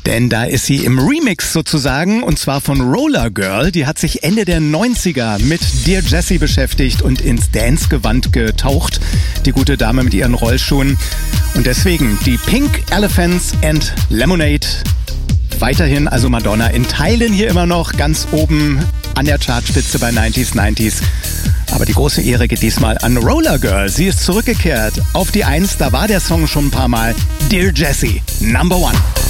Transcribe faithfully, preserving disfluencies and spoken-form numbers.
Denn da ist sie im Remix sozusagen, und zwar von Roller Girl. Die hat sich Ende der neunziger mit Dear Jessie beschäftigt und ins Dance-Gewand getaucht. Die gute Dame mit ihren Rollschuhen. Und deswegen die Pink Elephants and Lemonade. Weiterhin also Madonna in Teilen hier immer noch ganz oben an der Chartspitze bei neunziger neunzig. Aber die große Ehre geht diesmal an Roller Girl. Sie ist zurückgekehrt auf die Eins. Da war der Song schon ein paar Mal. Dear Jessie, Number One.